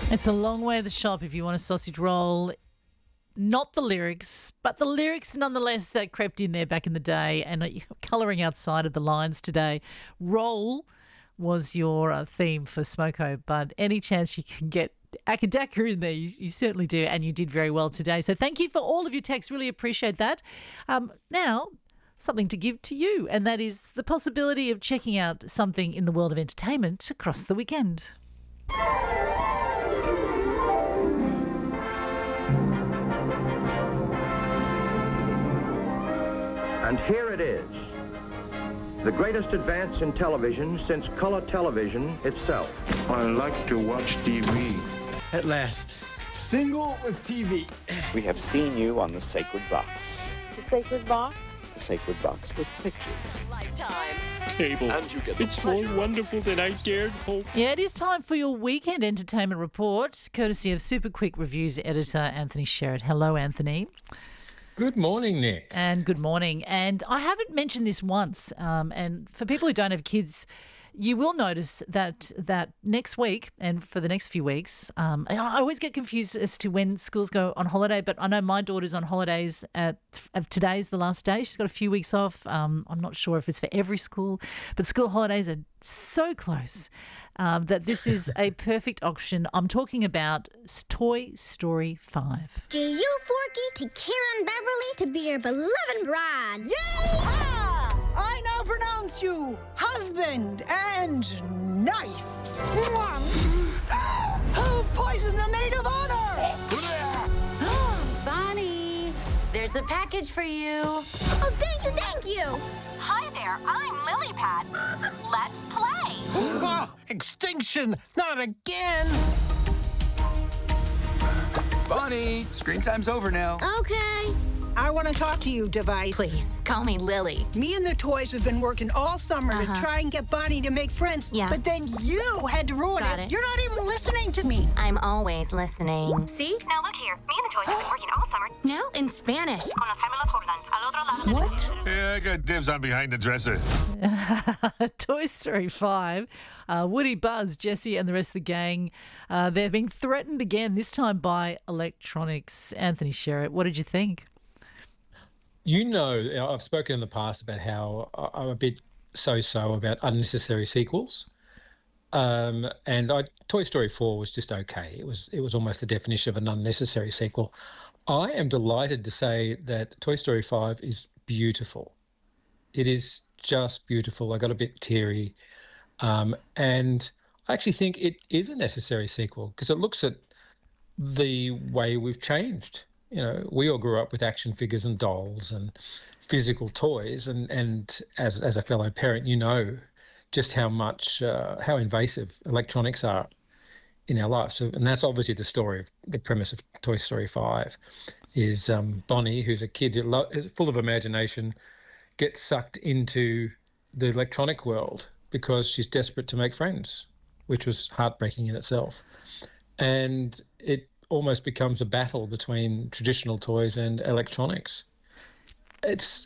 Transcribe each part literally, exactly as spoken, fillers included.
It's a long way to the shop if you want a sausage roll. Not the lyrics, but the lyrics nonetheless that crept in there back in the day and colouring outside of the lines today. Roll was your uh, theme for Smoko, but any chance you can get Akadaka in there, you, you certainly do, and you did very well today. So thank you for all of your texts. Really appreciate that. Um, now, something to give to you, and that is the possibility of checking out something in the world of entertainment across the weekend. And here it is, the greatest advance in television since color television itself. I like to watch T V. At last, single with T V. We have seen you on the Sacred Box. The Sacred Box? The Sacred Box with pictures. Lifetime. Cable. And you get the It's more wonderful than I dared hope. Yeah, it is time for your weekend entertainment report, courtesy of Super Quick Reviews editor Anthony Sherritt. Hello, Anthony. Good morning, Nick. And good morning. And I haven't mentioned this once, um, and for people who don't have kids, you will notice that that next week and for the next few weeks, um, I always get confused as to when schools go on holiday, but I know my daughter's on holidays at, at today's the last day. She's got a few weeks off. Um, I'm not sure if it's for every school, but school holidays are so close um, that this is a perfect option. I'm talking about Toy Story five. Do you, Forky, to Karen Beverly to be your beloved bride? Yeehaw! I now pronounce you husband and knife. Oh, poison the maid of honor! Bonnie, there's a package for you. Oh, thank you, thank you. Hi there, I'm Lilypad. Let's play. Oh, extinction, not again. Bonnie, screen time's over now. Okay. I want to talk to you, device. Please, call me Lily. Me and the toys have been working all summer Uh-huh. to try and get Bonnie to make friends. Yeah. But then you had to ruin Got it. it. You're not even listening to me. I'm always listening. See? Now look here, me and the toys have been working all summer. No, in Spanish. Con los gemelos Jordan, al otro lado del What? edificio. Yeah, I got dibs on behind the dresser. Toy Story five, uh, Woody, Buzz, Jessie and the rest of the gang, uh, they're being threatened again, this time by electronics. Anthony Sherritt, what did you think? You know, I've spoken in the past about how I- I'm a bit so-so about unnecessary sequels. Um, and I, Toy Story four was just okay. It was it was almost the definition of an unnecessary sequel. I am delighted to say that Toy Story five is beautiful. It is just beautiful. I got a bit teary. Um, and I actually think it is a necessary sequel because it looks at the way we've changed. You know, we all grew up with action figures and dolls and physical toys, and, and as as a fellow parent, you know just how much uh, how invasive electronics are in our lives. So, and that's obviously the story of the premise of Toy Story five is um, Bonnie, who's a kid who lo- is full of imagination, gets sucked into the electronic world because she's desperate to make friends, which was heartbreaking in itself, and it almost becomes a battle between traditional toys and electronics. It's,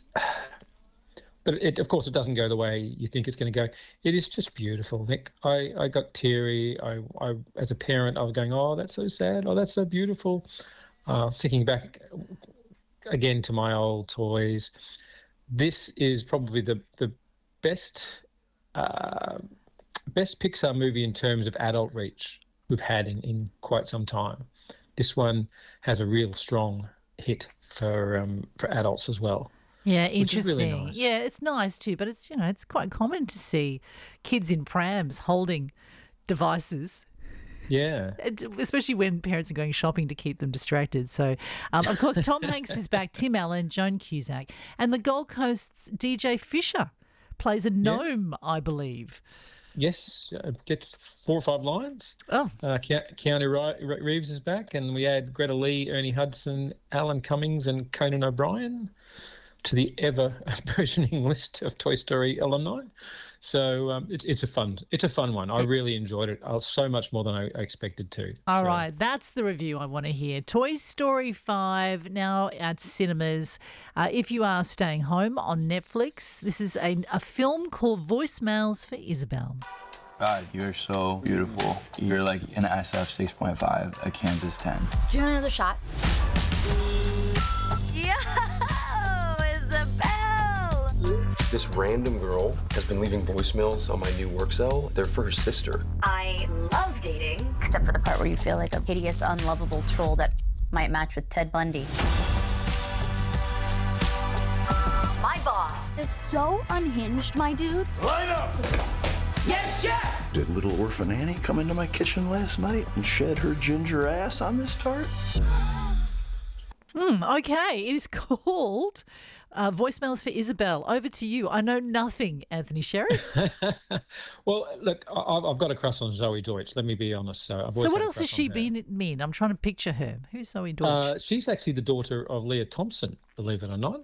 but it, of course, it doesn't go the way you think it's going to go. It is just beautiful, Nick. I, I got teary. I, I, as a parent, I was going, oh, that's so sad. Oh, that's so beautiful. Uh, thinking back again to my old toys, this is probably the the best uh, best Pixar movie in terms of adult reach we've had in, in quite some time. This one has a real strong hit for um, for adults as well. Yeah, Which is really interesting. nice. Yeah, it's nice too, but it's, you know, it's quite common to see kids in prams holding devices, Yeah. and especially when parents are going shopping to keep them distracted. So, um, of course, Tom Hanks is back, Tim Allen, Joan Cusack, and the Gold Coast's D J Fisher plays a gnome, I believe. Yes, uh, gets four or five lines. Oh, Uh, Ke- Keanu Ri- Re- Reeves is back, and we add Greta Lee, Ernie Hudson, Alan Cummings, and Conan O'Brien to the ever burgeoning list of Toy Story alumni. So um, it's it's a fun it's a fun one. I really enjoyed it. I was so much more than I, I expected to. all So, right. That's the review I want to hear. Toy Story five now at cinemas. Uh, if you are staying home on Netflix, this is a, a film called Voicemails for Isabel. God, you're so beautiful. You're like an S F six point five, a Kansas ten. Do you want another shot? Yo, Isabel! This random girl has been leaving voicemails on my new work cell. They're for her sister. I love dating. Except for the part where you feel like a hideous, unlovable troll that might match with Ted Bundy. My boss Is so unhinged, my dude. Line up! Yes, chef! Did little orphan Annie come into my kitchen last night and shed her ginger ass on this tart? Mm, okay, it is called uh, Voicemails for Isabel. Over to you. I know nothing, Anthony Sherry. Well, look, I- I've got a crush on Zoe Deutsch. Let me be honest. So, I've So always what had a else has crush she on her. been mean? I'm trying to picture her. Who's Zoe Deutsch? Uh, she's actually the daughter of Leah Thompson, believe it or not.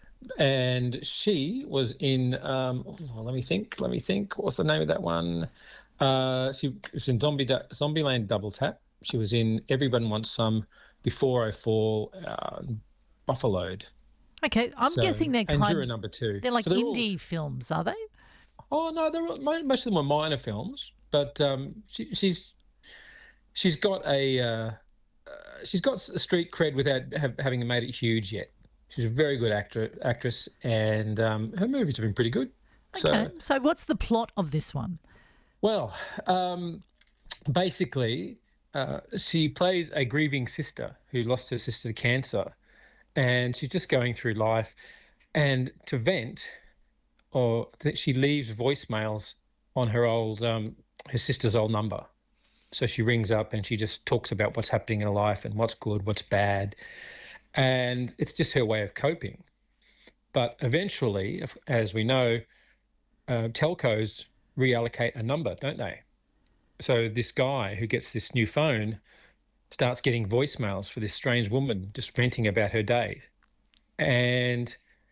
And she was in, um, oh, let me think, let me think. What's the name of that one? Uh, she was in Zombie Zombieland Double Tap. She was in Everyone Wants Some, Before I Fall, uh, Buffaloed. Okay, I'm So- guessing they're and kind Juror Number Two. They're like So they're all- indie films, are they? Oh no, they're all- mo- most of them are minor films, but um, she, she's she's got a uh, uh, she's got a street cred without have, having made it huge yet. She's a very good actor actress, and um, her movies have been pretty good. Okay, So, so what's the plot of this one? well, um, basically, uh, she plays a grieving sister who lost her sister to cancer, and she's just going through life, and to vent, or that she leaves voicemails on her old um, her sister's old number. So she rings up and she just talks about what's happening in her life and what's good, what's bad, and it's just her way of coping. But eventually, if- as we know, uh, telcos reallocate a number, don't they? So this guy who gets this new phone starts getting voicemails for this strange woman just venting about her day. And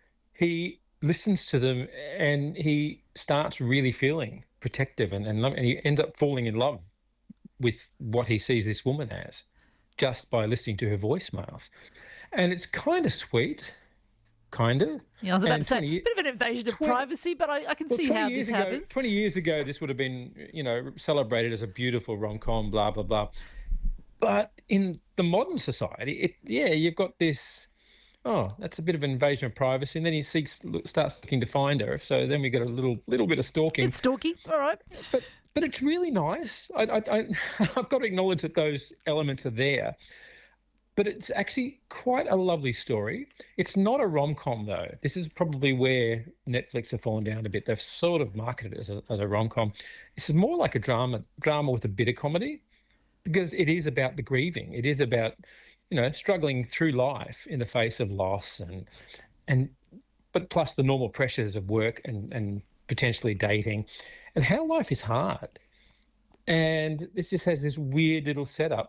he listens to them and he starts really feeling protective and, and, lo- and he ends up falling in love with what he sees this woman as just by listening to her voicemails. And it's kind of sweet, kind of. Yeah, I was about And to say, twenty ye- a bit of an invasion of twenty privacy, but I, I can well, see twenty how years this ago, happens. twenty years ago, this would have been, you know, celebrated as a beautiful rom-com, blah, blah, blah. But in the modern society, it yeah, you've got this, oh, that's a bit of an invasion of privacy. And then he seeks, look, starts looking to find her. So then we get a little little bit of stalking. It's stalky, all right. But but it's really nice. I, I, I, I've got to acknowledge that those elements are there. But it's actually quite a lovely story. It's not a rom-com, though. This is probably where Netflix have fallen down a bit. They've sort of marketed it as a, as a rom-com. This is more like a drama, drama with a bit of comedy, because it is about the grieving. It is about, you know, struggling through life in the face of loss and, and but plus the normal pressures of work and, and potentially dating and how life is hard. And this just has this weird little setup.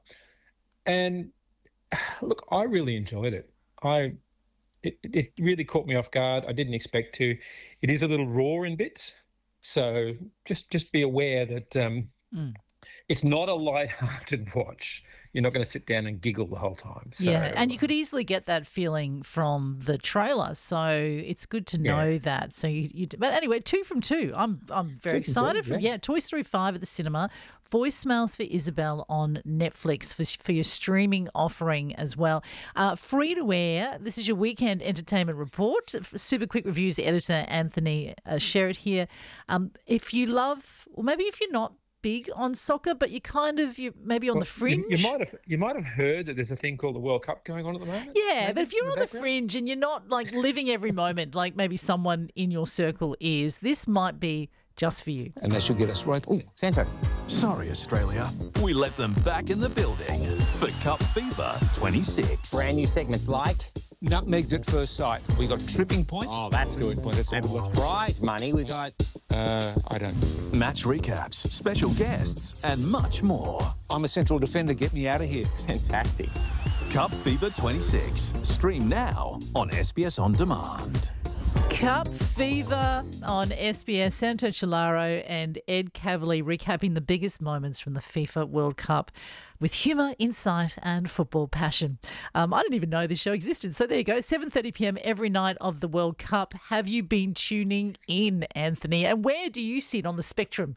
And look, I really enjoyed it. I it, it really caught me off guard. I didn't expect to. It is a little raw in bits, so just just be aware that um, Mm. it's not a light-hearted watch. You're not going to sit down and giggle the whole time. So, Yeah, and you could easily get that feeling from the trailer, so it's good to know Yeah. that. So you, you, but anyway, two from two. I'm I'm very Two from two, excited. From, yeah. yeah, Toy Story five at the cinema, Voicemails for Isabel on Netflix for for your streaming offering as well. Uh, free to air. This is your weekend entertainment report. Super quick reviews editor Anthony uh, Sherritt here. Um, if you love, or maybe if you're not big on soccer, but you kind of you maybe on Well, the fringe. You, you might have you might have heard that there's a thing called the World Cup going on at the moment. Yeah, maybe, but if you're in on the background? fringe and you're not like living every moment like maybe someone in your circle is, this might be just for you. And that should get us right. Oh, Santo. Sorry, Australia. We let them back in the building for Cup Fever twenty-six. Brand new segments like Nutmegged at First Sight. We got Tripping Point. Oh, that's good. That's and we've got prize money. We got, uh, I don't know. Match recaps, special guests, and much more. I'm a central defender. Get me out of here. Fantastic. Cup Fever twenty-six. Stream now on S B S On Demand. Cup Fever on S B S. Santo Chilaro and Ed Cavalier recapping the biggest moments from the FIFA World Cup with humour, insight and football passion. Um, I didn't even know this show existed. So there you go, seven thirty p m every night of the World Cup. Have you been tuning in, Anthony? And where do you sit on the spectrum?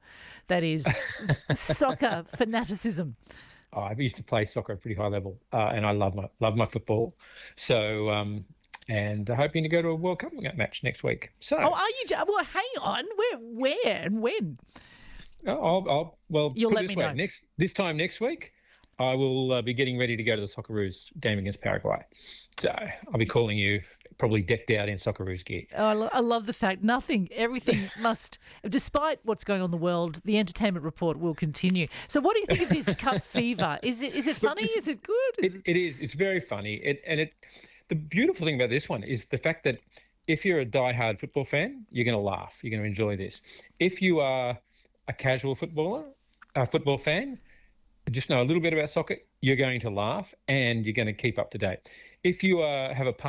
that is soccer fanaticism. Oh, I used to play soccer at a pretty high level, uh, and I love my love my football. So, um, and hoping to go to a World Cup match next week. So, Oh, are you? Well, hang on. Where, where, and when? I'll, I'll well, You'll put let it this me way. know. Next this time next week, I will uh, be getting ready to go to the Socceroos game against Paraguay. So I'll be calling you probably decked out in Socceroos gear. Oh, I, lo- I love the fact nothing, everything must, despite what's going on in the world, the entertainment report will continue. So, what do you think of this cup fever? Is it is it funny? Is it good? Is It, it is. It's very funny. It, and it. The beautiful thing about this one is the fact that if you're a diehard football fan, you're going to laugh. You're going to enjoy this. If you are a casual footballer, a football fan, just know a little bit about soccer, you're going to laugh and you're going to keep up to date. If you uh, have a